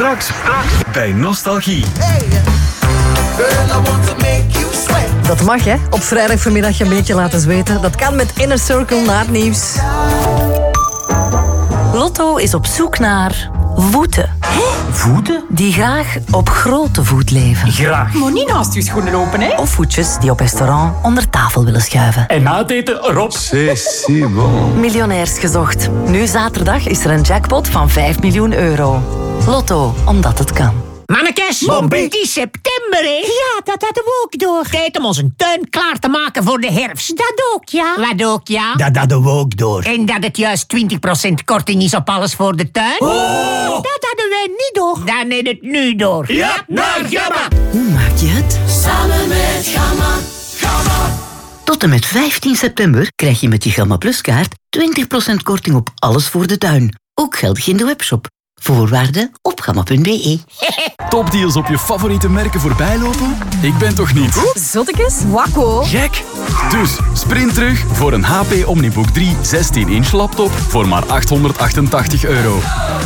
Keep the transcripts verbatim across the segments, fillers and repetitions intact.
Straks, straks bij Nostalgie. Dat mag, hè? Op vrijdag vanmiddag je een beetje laten zweten. Dat kan met Inner Circle na het nieuws. Lotto is op zoek naar voeten. Voeten? Die graag op grote voet leven. Graag. Maar niet naast je schoenen open, hè? Of voetjes die op restaurant onder tafel willen schuiven. En na het eten erop. C'est si bon. Miljonairs gezocht. Nu zaterdag is er een jackpot van vijf miljoen euro. Lotto, omdat het kan. Mannekes, het is september, hè? Ja, dat hadden we ook door. Tijd om onze tuin klaar te maken voor de herfst. Dat ook, ja. Wat ook, ja? Dat hadden we ook door. En dat het juist twintig procent korting is op alles voor de tuin? Oh, dat hadden wij niet door. Dan is het nu door. Ja, naar Gamma. Hoe maak je het? Samen met Gamma. Gamma. Tot en met vijftien september krijg je met je Gamma Plus kaart twintig procent korting op alles voor de tuin. Ook geldig in de webshop. Voorwaarden op gamma punt b e. Topdeals op je favoriete merken voorbijlopen? Ik ben toch niet? Zottekes? Wakko. Gek! Dus sprint terug voor een H P Omnibook drie zestien inch laptop voor maar achthonderdachtentachtig euro.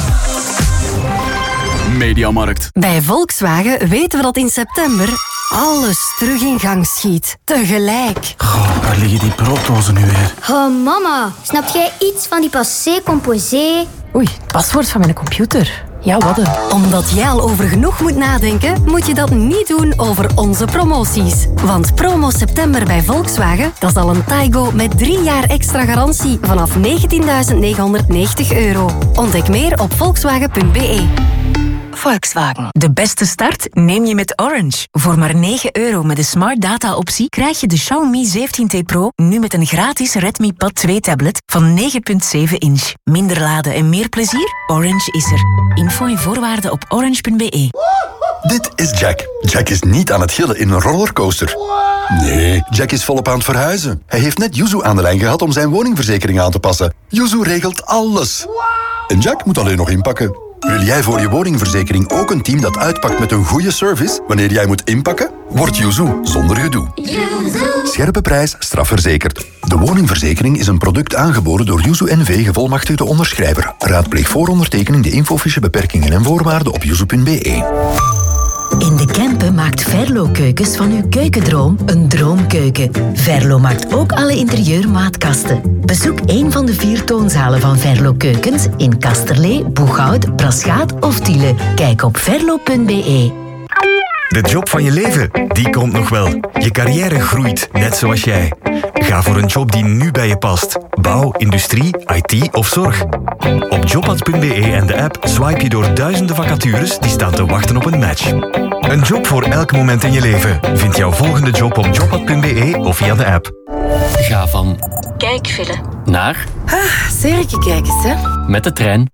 Mediamarkt. Bij Volkswagen weten we dat in september alles terug in gang schiet. Tegelijk. Goh, waar liggen die brooddozen nu weer? Oh, mama. Snap jij iets van die passé composé? Oei, het paswoord van mijn computer. Ja, wat een. Omdat jij al over genoeg moet nadenken, moet je dat niet doen over onze promoties. Want promo september bij Volkswagen, dat is al een Taigo met drie jaar extra garantie vanaf negentienduizend negenhonderdnegentig euro. Ontdek meer op volkswagen punt b e. Volkswagen. De beste start neem je met Orange. Voor maar negen euro met de Smart Data optie krijg je de Xiaomi zeventien T Pro nu met een gratis Redmi Pad twee tablet van negen komma zeven inch. Minder laden en meer plezier? Orange is er. Info en voorwaarden op orange punt b e. Dit is Jack. Jack is niet aan het gillen in een rollercoaster. Nee, Jack is volop aan het verhuizen. Hij heeft net Yuzu aan de lijn gehad om zijn woningverzekering aan te passen. Yuzu regelt alles. En Jack moet alleen nog inpakken. Wil jij voor je woningverzekering ook een team dat uitpakt met een goede service wanneer jij moet inpakken? Word Yuzu zonder gedoe. Scherpe prijs, strafverzekerd. De woningverzekering is een product aangeboden door Yuzu N V gevolmachtigde onderschrijver. Raadpleeg voor ondertekening de infofiche beperkingen en voorwaarden op yuzu punt b e. In de Kempen maakt Verlo Keukens van uw keukendroom een droomkeuken. Verlo maakt ook alle interieurmaatkasten. Bezoek een van de vier toonzalen van Verlo Keukens in Kasterlee, Boeghout, Braschaat of Tiele. Kijk op verlo punt b e. De job van je leven, die komt nog wel. Je carrière groeit, net zoals jij. Ga voor een job die nu bij je past. Bouw, industrie, I T of zorg. Op jobads punt b e en de app swipe je door duizenden vacatures die staan te wachten op een match. Een job voor elk moment in je leven. Vind jouw volgende job op jobads punt b e of via de app. Ga van Kijkfile. naar Ah, serietje kijk eens, hè. met de trein.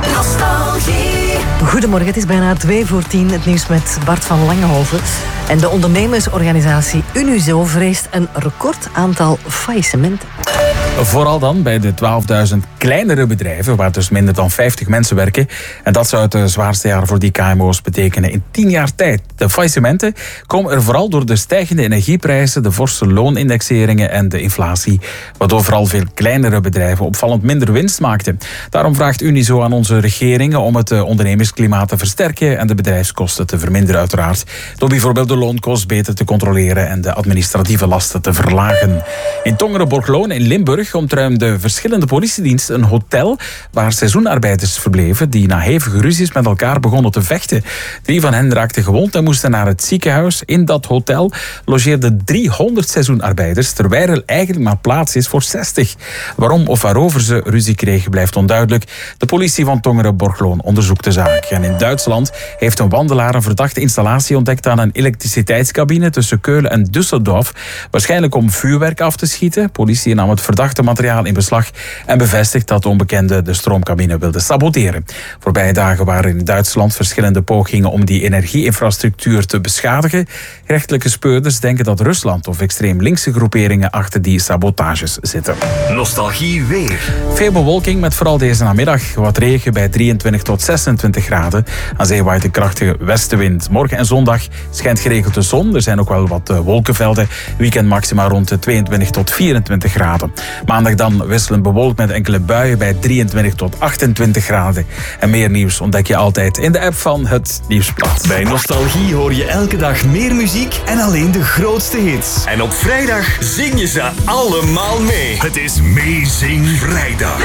Goedemorgen, het is bijna twee voor tien. Het nieuws met Bart van Langehoven. En de ondernemersorganisatie Unizo vreest een record aantal faillissementen. Vooral dan bij de twaalfduizend kleinere bedrijven, waar dus minder dan vijftig mensen werken. En dat zou het zwaarste jaar voor die K M O's betekenen in tien jaar tijd. De faillissementen komen er vooral door de stijgende energieprijzen, de forse loonindexeringen en de inflatie, waardoor vooral veel kleinere bedrijven opvallend minder winst maakten. Daarom vraagt Unizo aan onze regeringen om het ondernemersklimaat te versterken en de bedrijfskosten te verminderen uiteraard. Door bijvoorbeeld de loonkost beter te controleren en de administratieve lasten te verlagen. In Tongeren-Borgloon in Limburg omtruimden de verschillende politiediensten een hotel waar seizoenarbeiders verbleven die na hevige ruzies met elkaar begonnen te vechten. Drie van hen raakten gewond en moesten naar het ziekenhuis. In dat hotel logeerden driehonderd seizoenarbeiders, terwijl er eigenlijk maar plaats is voor zestig. Waarom of waarover ze ruzie kregen blijft onduidelijk. De politie van Tongeren-Borgloon onderzoekt de zaak. En in Duitsland heeft een wandelaar een verdachte installatie ontdekt aan een elektriciteitscabine tussen Keulen en Düsseldorf. Waarschijnlijk om vuurwerk af te schieten. Politie nam het verdachte materiaal in beslag en bevestigt dat de onbekende de stroomcabine wilde saboteren. Voorbije dagen waren in Duitsland verschillende pogingen om die energieinfrastructuur te beschadigen. Rechtelijke speurders denken dat Rusland of extreem linkse groeperingen achter die sabotages zitten. Nostalgie weer. Veel bewolking met vooral deze namiddag wat regen bij drieëntwintig tot zesentwintig graden. Aan zee waait een krachtige westenwind. Morgen en zondag schijnt geregeld de zon. Er zijn ook wel wat wolkenvelden. Weekend maxima rond de tweeëntwintig tot vierentwintig graden. Maandag dan wisselend bewolkt met enkele buien bij drieëntwintig tot achtentwintig graden. En meer nieuws ontdek je altijd in de app van Het Nieuwsblad. Bij Nostalgie hoor je elke dag meer muziek en alleen de grootste hits. En op vrijdag zing je ze allemaal mee. Het is Meezing Vrijdag.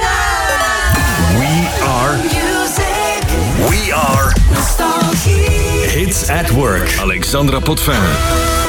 We are music. We are nostalgie. Hits at Work. Alexandra Potvin.